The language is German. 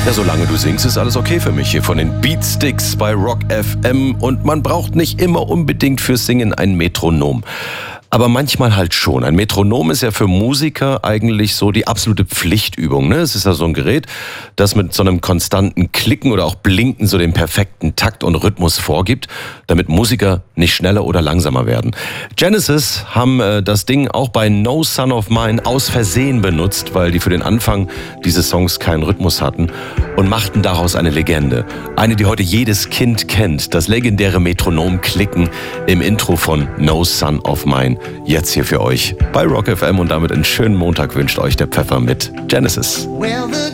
Ja, solange du singst, ist alles okay für mich hier von den Beatsticks bei Rock FM. Und man braucht nicht immer unbedingt fürs Singen ein Metronom. Aber manchmal halt schon. Ein Metronom ist ja für Musiker eigentlich so die absolute Pflichtübung. Ne? Es ist ja so ein Gerät, das mit so einem konstanten Klicken oder auch Blinken so den perfekten Takt und Rhythmus vorgibt, damit Musiker nicht schneller oder langsamer werden. Genesis haben das Ding auch bei No Son of Mine aus Versehen benutzt, weil die für den Anfang dieses Songs keinen Rhythmus hatten und machten daraus eine Legende. Eine, die heute jedes Kind kennt. Das legendäre Metronom-Klicken im Intro von No Son of Mine. Jetzt hier für euch bei Rock FM und damit einen schönen Montag wünscht euch der Pfeffer mit Genesis.